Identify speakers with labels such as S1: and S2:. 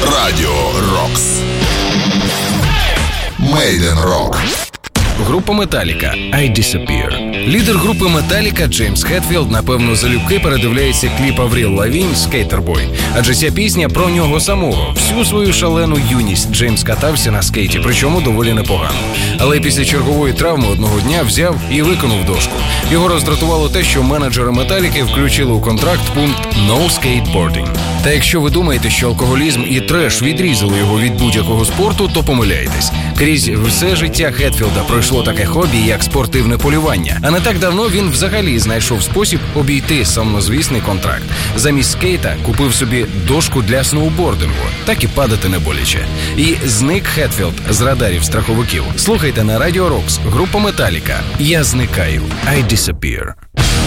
S1: Радіо Рокс. Made in Rock.
S2: Група Metallica «I Disappear». Лідер групи Metallica Джеймс Хетфілд, напевно, залюбки передивляється кліп Авріл Лавінь «Skater Boy». Адже ця пісня про нього самого. Всю свою шалену юність Джеймс катався на скейті, причому доволі непогано. Але після чергової травми одного дня взяв і виконав дошку. Його роздратувало те, що менеджери Металіки включили у контракт пункт «No skateboarding». Та якщо ви думаєте, що алкоголізм і треш відрізали його від будь-якого спорту, то помиляєтесь. Крізь все життя Хетфілда пройшло таке хобі, як спортивне полювання. А не так давно він взагалі знайшов спосіб обійти самозвісний контракт. Замість скейта купив собі дошку для сноубордингу. Так і падати не боляче. І зник Хетфілд з радарів страховиків. Слухайте на Радіо Рокс. Група Metallica «Я зникаю». I Disappear.